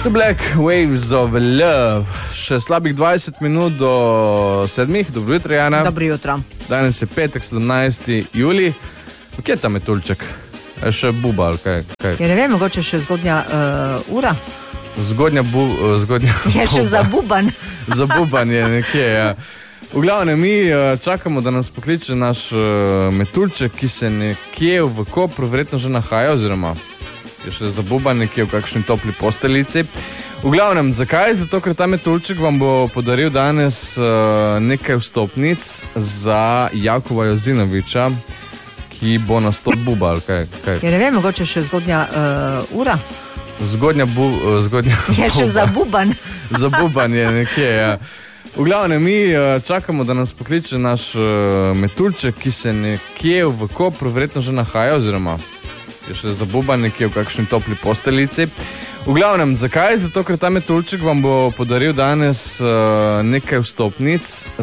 The Black Waves of Love. Še slabih 20 minut do 7. Dobro jutro, Jana. Dobro jutro. Danes je petek, 17. julij. Kje je ta metulček? Je še buba ali kaj? Ja, ne vem, mogoče še zgodnja ura. Zgodnja Je še zabuban. Zabuban je nekje, ja. V glavnem, mi čakamo, da nas pokliče naš metulček, ki se nekje v Kopru verjetno že nahaja, oziroma je še zabuban nekje v kakšni topli posteljici. V glavnem, zakaj? Zato, ker ta metulček vam bo podaril danes nekaj vstopnic za Jakova Jozinoviča, ki bo nastop buba, ali kaj? Ja, ne vem, mogoče še zgodnja ura. Zgodnja Je še zabuban. Zabuban je nekje, ja. V glavnem, mi čakamo, da nas pokliče naš metulček, ki se nekje v Kopru verjetno že nahaja, oziroma je še zabuban nekje v kakšni topli posteljici. V glavnem, zakaj? Zato, ker ta metulček vam bo podaril danes nekaj vstopnic